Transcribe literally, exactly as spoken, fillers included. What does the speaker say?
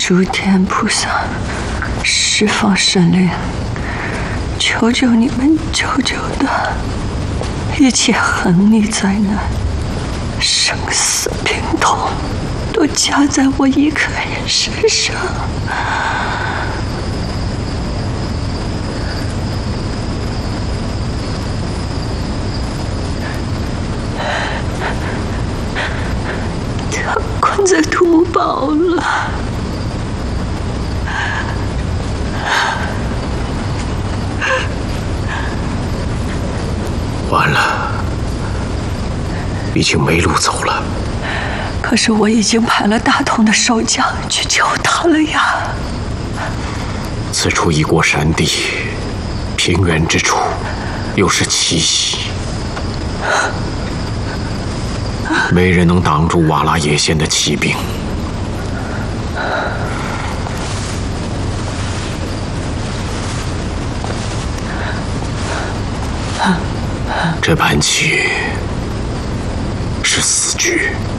诸天菩萨，十方神灵，求求你们，救救他！一切横逆灾难、生死病痛，都加在我一个人身上。他困在土堡了。 完了，已经没路走了。 可是我已经派了大同的守将去救他了呀。 此处一过山地，平原之处，又是奇袭，没人能挡住瓦拉野县的骑兵。这盘棋是死局。